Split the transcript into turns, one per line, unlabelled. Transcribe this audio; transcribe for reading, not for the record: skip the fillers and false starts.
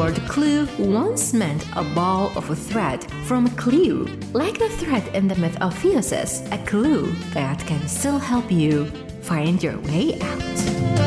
word clue once meant a ball of thread from a clue, like the thread in the myth of Theseus, a clue that can still help you find your way out.